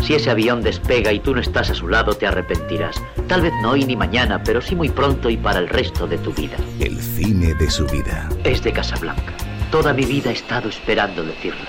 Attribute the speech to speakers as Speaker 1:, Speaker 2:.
Speaker 1: Si ese avión despega y tú no estás a su lado, te arrepentirás. Tal vez no hoy ni mañana, pero sí muy pronto y para el resto de tu vida.
Speaker 2: El cine de su vida.
Speaker 1: Es de Casablanca. Toda mi vida he estado esperando decirlo.